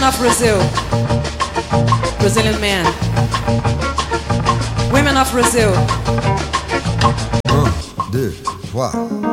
Men of Brazil. Brazilian men. Women of Brazil. 1, 2, 3.